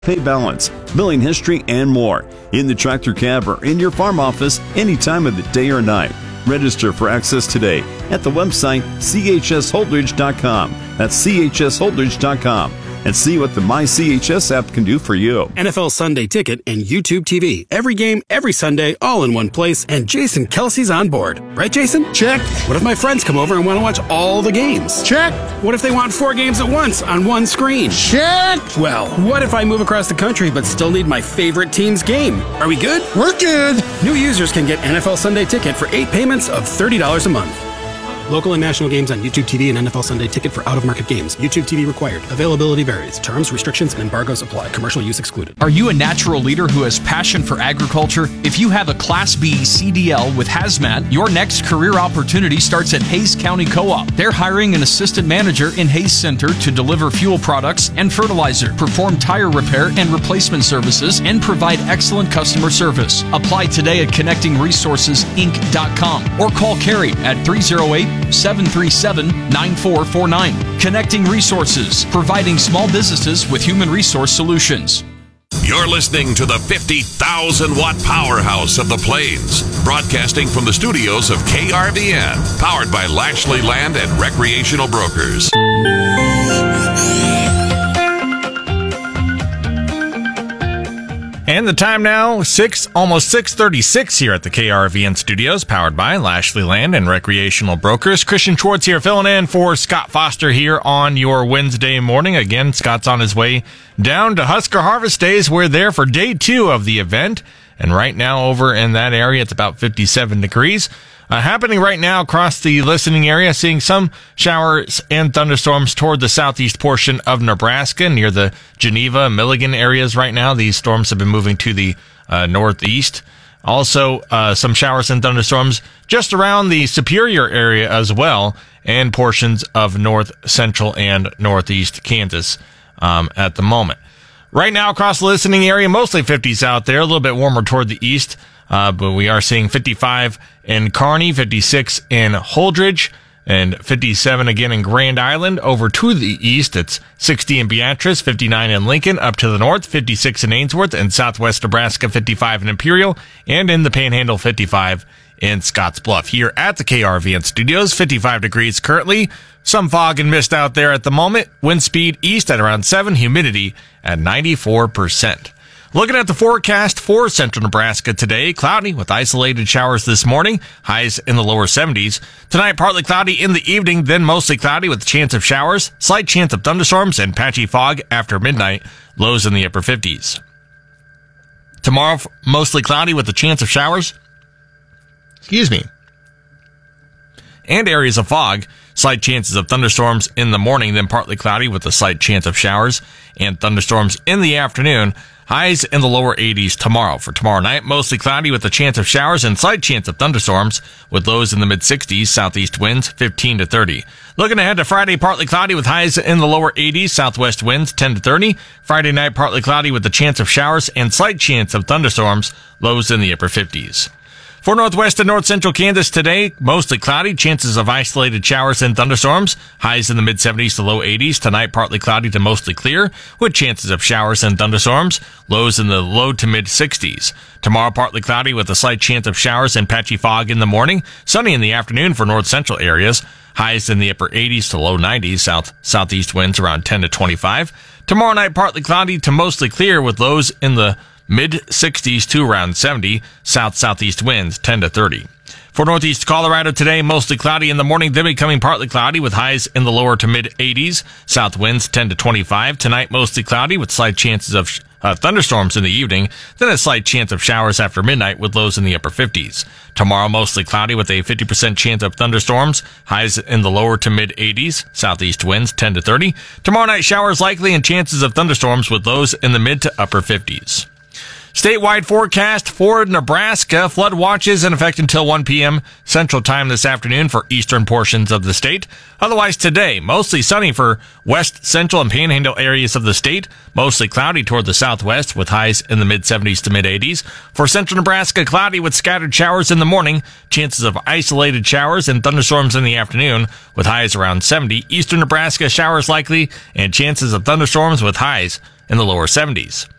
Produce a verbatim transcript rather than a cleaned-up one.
pay balance, billing history, and more in the tractor cab or in your farm office any time of the day or night. Register for access today at the website c h s holdridge dot com. That's c h s holdridge dot com. And see what the My C H S app can do for you. N F L Sunday Ticket and YouTube T V. Every game, every Sunday, all in one place. And Jason Kelsey's on board. Right, Jason? Check. What if my friends come over and want to watch all the games? Check. What if they want four games at once on one screen? Check. Well, what if I move across the country but still need my favorite team's game? Are we good? We're good. New users can get N F L Sunday Ticket for eight payments of thirty dollars a month. Local and national games on YouTube T V and N F L Sunday Ticket for out-of-market games. YouTube T V required. Availability varies. Terms, restrictions, and embargoes apply. Commercial use excluded. Are you a natural leader who has passion for agriculture? If you have a Class B C D L with Hazmat, your next career opportunity starts at Hays County Co-op. They're hiring an assistant manager in Hays Center to deliver fuel products and fertilizer, perform tire repair and replacement services, and provide excellent customer service. Apply today at connecting resources inc dot com or call Carrie at three oh eight, seven three seven, nine four four nine. Connecting Resources, providing small businesses with human resource solutions. You're listening to the fifty thousand watt powerhouse of the Plains, broadcasting from the studios of K R V N, powered by Lashley Land and Recreational Brokers. And the time now, six, almost six thirty-six here at the K R V N studios, powered by Lashley Land and Recreational Brokers. Christian Schwartz here, filling in for Scott Foster here on your Wednesday morning. Again, Scott's on his way down to Husker Harvest Days. We're there for day two of the event. And right now over in that area, it's about fifty-seven degrees. Uh, happening right now across the listening area, seeing some showers and thunderstorms toward the southeast portion of Nebraska near the Geneva, Milligan areas right now. These storms have been moving to the uh, northeast. Also, uh, some showers and thunderstorms just around the Superior area as well, and portions of north central and northeast Kansas um, at the moment. Right now across the listening area, mostly fifties out there, a little bit warmer toward the east. Uh, but we are seeing fifty-five in Kearney, fifty-six in Holdridge, and fifty-seven again in Grand Island. Over to the east, it's sixty in Beatrice, fifty-nine in Lincoln. Up to the north, fifty-six in Ainsworth, and southwest Nebraska, fifty-five in Imperial, and in the Panhandle, fifty-five in Scottsbluff. Here at the K R V N studios, fifty-five degrees currently. Some fog and mist out there at the moment. Wind speed east at around seven, humidity at ninety-four percent. Looking at the forecast for central Nebraska today, cloudy with isolated showers this morning, highs in the lower seventies. Tonight, partly cloudy in the evening, then mostly cloudy with a chance of showers, slight chance of thunderstorms, and patchy fog after midnight, lows in the upper fifties. Tomorrow, mostly cloudy with a chance of showers, excuse me, and areas of fog, slight chances of thunderstorms in the morning, then partly cloudy with a slight chance of showers and thunderstorms in the afternoon. Highs in the lower eighties tomorrow. For tomorrow night, mostly cloudy with a chance of showers and slight chance of thunderstorms, with lows in the mid-sixties, southeast winds fifteen to thirty. Looking ahead to Friday, partly cloudy with highs in the lower eighties, southwest winds ten to thirty. Friday night, partly cloudy with a chance of showers and slight chance of thunderstorms, lows in the upper fifties. For northwest and north central Kansas today, mostly cloudy, chances of isolated showers and thunderstorms, highs in the mid-seventies to low eighties. Tonight, partly cloudy to mostly clear, with chances of showers and thunderstorms, lows in the low to mid-sixties. Tomorrow, partly cloudy with a slight chance of showers and patchy fog in the morning, sunny in the afternoon for north central areas, highs in the upper eighties to low nineties, south southeast winds around ten to twenty-five. Tomorrow night, partly cloudy to mostly clear, with lows in the mid-sixties to around seventy, south-southeast winds ten to thirty. For northeast Colorado today, mostly cloudy in the morning, then becoming partly cloudy with highs in the lower to mid-eighties, south winds ten to twenty-five. Tonight, mostly cloudy with slight chances of uh, thunderstorms in the evening, then a slight chance of showers after midnight with lows in the upper fifties. Tomorrow, mostly cloudy with a fifty percent chance of thunderstorms, highs in the lower to mid-eighties, southeast winds ten to thirty. Tomorrow night, showers likely and chances of thunderstorms with lows in the mid to upper fifties. Statewide forecast for Nebraska. Flood watches in effect until one p.m. Central Time this afternoon for eastern portions of the state. Otherwise today, mostly sunny for west, central, and panhandle areas of the state. Mostly cloudy toward the southwest with highs in the mid-seventies to mid-eighties. For central Nebraska, cloudy with scattered showers in the morning. Chances of isolated showers and thunderstorms in the afternoon with highs around seventy. Eastern Nebraska, showers likely and chances of thunderstorms with highs in the lower seventies.